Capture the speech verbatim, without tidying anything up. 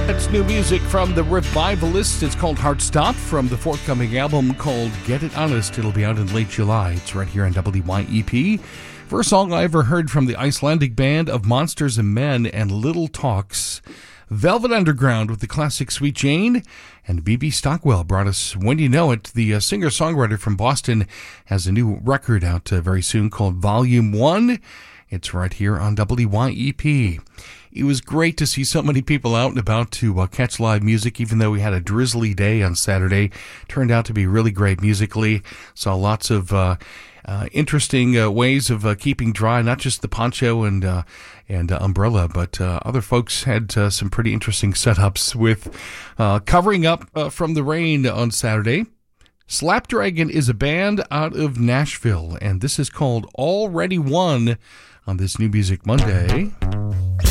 That's new music from the Revivalists. It's called Heart Stop from the forthcoming album called Get It Honest. It'll be out in late July. It's right here on W Y E P. First song I ever heard from the Icelandic band of Monsters and Men and Little Talks. Velvet Underground with the classic Sweet Jane. And B B Stockwell brought us When You Know It. The uh, singer-songwriter from Boston has a new record out uh, very soon called Volume one. It's right here on W Y E P. It was great to see so many people out and about to uh, catch live music, even though we had a drizzly day on Saturday. Turned out to be really great musically. Saw lots of uh, uh, interesting uh, ways of uh, keeping dry, not just the poncho and uh, and uh, umbrella, but uh, other folks had uh, some pretty interesting setups with uh, covering up uh, from the rain on Saturday. Slapdragon is a band out of Nashville, and this is called Already Won on this New Music Monday.